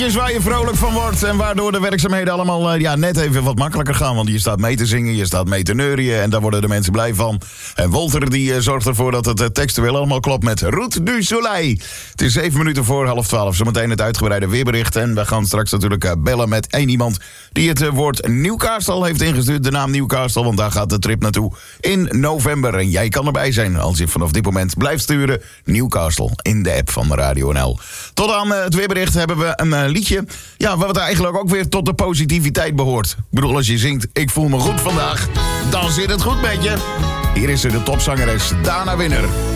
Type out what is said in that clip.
liedjes waar je vrolijk van wordt en waardoor de werkzaamheden allemaal net even wat makkelijker gaan. Want je staat mee te zingen, je staat mee te neurien en daar worden de mensen blij van. En Wolter die zorgt ervoor dat het textueel allemaal klopt met Route du Soleil. Het is 7 minuten voor 11:30. Zometeen het uitgebreide weerbericht. En we gaan straks natuurlijk bellen met één iemand die het woord Newcastle heeft ingestuurd. De naam Newcastle, want daar gaat de trip naartoe in november. En jij kan erbij zijn als je vanaf dit moment blijft sturen. Newcastle in de app van Radio NL. Tot aan het weerbericht hebben we een liedje. Ja, wat eigenlijk ook weer tot de positiviteit behoort. Ik bedoel, als je zingt, ik voel me goed vandaag, dan zit het goed met je. Hier is de topzangeres Dana Winner.